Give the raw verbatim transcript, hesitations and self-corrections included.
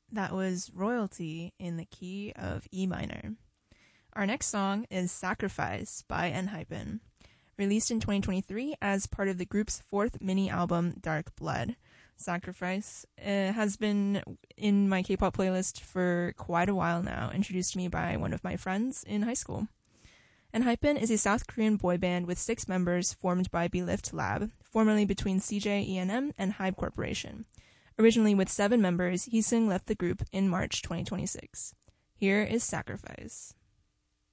That was Royalty in the key of E minor. Our next song is Sacrifice by Enhypen, released in twenty twenty-three as part of the group's fourth mini-album, Dark Blood. Sacrifice uh, has been in my K-pop playlist for quite a while now, introduced to me by one of my friends in high school. Enhypen is a South Korean boy band with six members formed by Belift Lab, formerly between C J E N M and Hybe Corporation. Originally with seven members, Heesung left the group in March twenty twenty-six. Here is Sacrifice.